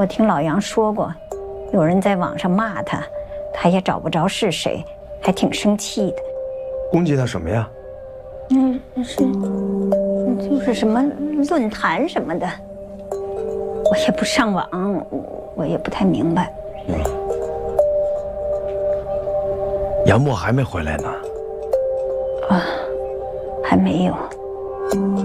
我听老杨说过，有人在网上骂他，他也找不着是谁，还挺生气的。 攻击他什么呀？ 就是什么论坛什么的，我也不上网，我也不太明白。 杨默还没回来呢。 啊，还没有。